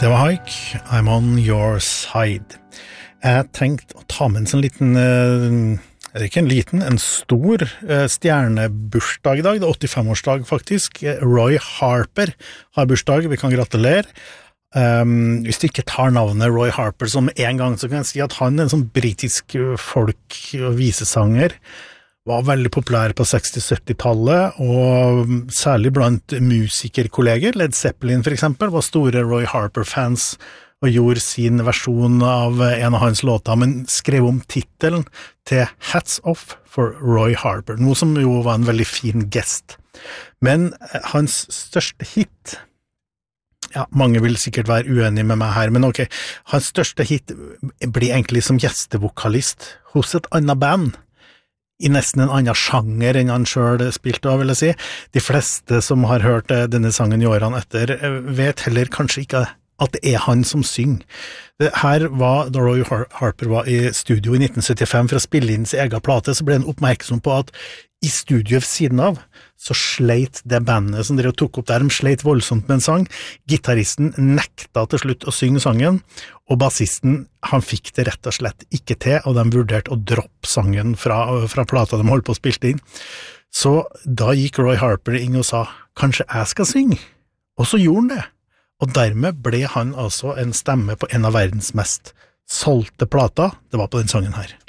Det var Haik, I'm on your side. Jeg tenkte å ta med en sånn liten, eller ikke en liten, en stor stjernebursdag i dag. Det 85-årsdag faktisk. Roy Harper har bursdag, vi kan gratulere. Hvis du ikke tar navnet Roy Harper som en gang, så kan jeg si at han er en sånn britisk folk- og visesanger, var veldig populær på 60-70-tallet, og særlig blant musikerkolleger. Led Zeppelin for eksempel var store Roy Harper-fans og gjorde sin versjon av en av hans låter, men skrev om titelen til Hats Off for Roy Harper, noe som jo var en veldig fin gest. Men hans største hit, ja, mange vil sikkert være uenige med meg her, men ok, hans største hit blir egentlig som gjestevokalist hos et annet band, i nesten en annen sjanger enn han selv spilte av, vil jeg si. De fleste som har hørt denne sangen i årene etter, vet heller kanskje ikke at det er han som synger. Her var, da Roy Harper var i studio i 1975 for å spille inn sin egen plate, så ble han oppmerksom på at i studioet ved siden av, så sleit det bandet som dere tok opp der, de sleit voldsomt med en sang. Gitaristen nekta til slutt å synge sangen, og bassisten, han fikk det rett og slett ikke til, og de vurderte å droppe sangen fra plata de holdt på å spille inn. Så da gikk Roy Harper inn og sa, kanskje jeg skal synge? Og så gjorde han det. Og dermed ble han altså en stemme på en av verdens mest solgte plata. Det var på den sangen her.